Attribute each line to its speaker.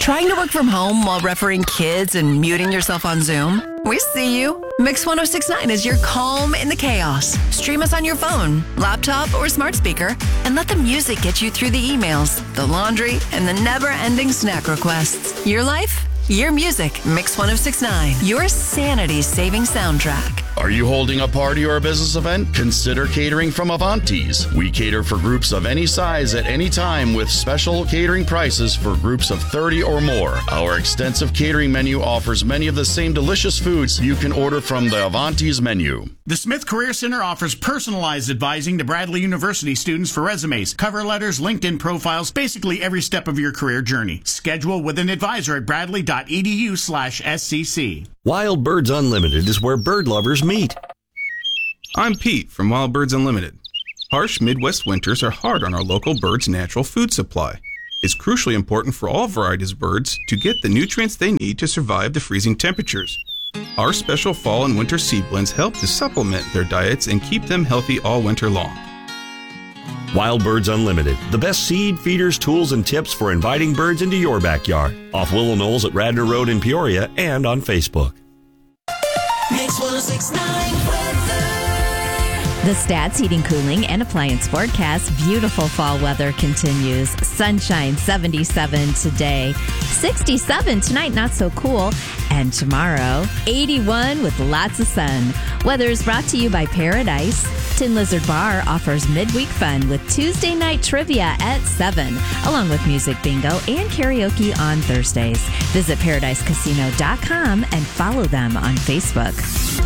Speaker 1: Trying to work from home while refereeing kids and muting yourself on Zoom? We see you. Mix 1069 is your calm in the chaos. Stream us on your phone, laptop, or smart speaker, and let the music get you through the emails, the laundry, and the never-ending snack requests. Your life, your music. Mix 1069, your sanity-saving soundtrack.
Speaker 2: Are you holding a party or a business event? Consider catering from Avanti's. We cater for groups of any size at any time with special catering prices for groups of 30 or more. Our extensive catering menu offers many of the same delicious foods you can order from the Avanti's menu.
Speaker 3: The Smith Career Center offers personalized advising to Bradley University students for resumes, cover letters, LinkedIn profiles, basically every step of your career journey. Schedule with an advisor at bradley.edu/SCC.
Speaker 4: Wild Birds Unlimited is where bird lovers meet.
Speaker 5: I'm Pete from Wild Birds Unlimited. Harsh Midwest winters are hard on our local birds' natural food supply. It's crucially important for all varieties of birds to get the nutrients they need to survive the freezing temperatures. Our special fall and winter seed blends help to supplement their diets and keep them healthy all winter long.
Speaker 4: Wild Birds Unlimited, the best seed, feeders, tools, and tips for inviting birds into your backyard. Off Willow Knolls at Radnor Road in Peoria and on Facebook.
Speaker 6: Mix 1069 weather.
Speaker 7: The Stats Heating, Cooling, and Appliance forecast. Beautiful fall weather continues. Sunshine, 77 today. 67 tonight, not so cool. And tomorrow, 81 with lots of sun. Weather is brought to you by Paradise. Tin Lizard Bar offers midweek fun with Tuesday night trivia at 7, along with music bingo and karaoke on Thursdays. Visit ParadiseCasino.com and follow them on Facebook.